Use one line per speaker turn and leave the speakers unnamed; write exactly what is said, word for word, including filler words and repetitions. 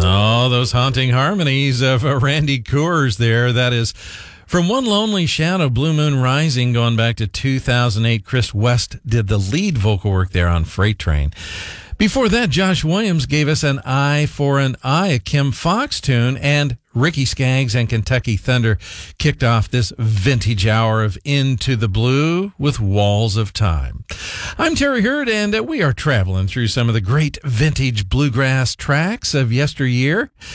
Oh, those haunting harmonies of uh, Randy Coors there. That is from One Lonely Shadow, Blue Moon Rising, going back to two thousand eight. Chris West did the lead vocal work there on Freight Train. Before that, Josh Williams gave us An Eye for an Eye, a Kim Fox tune, and Ricky Skaggs and Kentucky Thunder kicked off this vintage hour of Into the Blue with Walls of Time. I'm Terry Hurd, and we are traveling through some of the great vintage bluegrass tracks of yesteryear.